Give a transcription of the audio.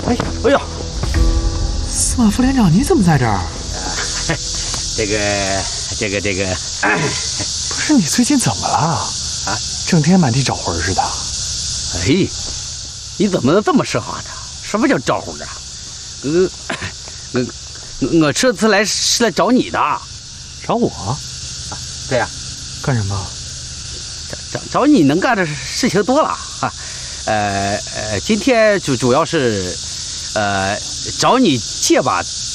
哎呀， 司马副连长，你怎么在这儿？ 这个， 不是你最近怎么了？ 啊， 整天满地找魂似的。 哎，你怎么能这么说话呢？什么叫招呼啊？我这次来是来找你的。 找我？ 对呀， 干什么？ 找你能干的事情多了哈。今天主要是找你借把